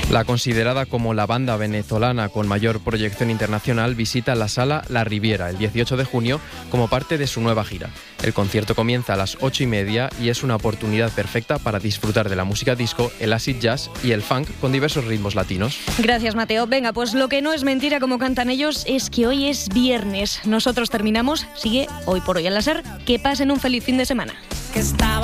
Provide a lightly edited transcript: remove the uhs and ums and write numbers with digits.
La considerada como la banda venezolana con mayor proyección internacional visita la Sala La Riviera el 18 de junio como parte de su nueva gira. El concierto comienza a las 8:30 y es una oportunidad perfecta para disfrutar de la música disco, el acid jazz y el funk con diversos ritmos latinos. Gracias, Mateo. Venga, pues lo que no es mentira, como cantan ellos, es que hoy es viernes. Nosotros terminamos. Sigue Hoy por Hoy en la SER. Que pasen un feliz fin de semana. Que estaba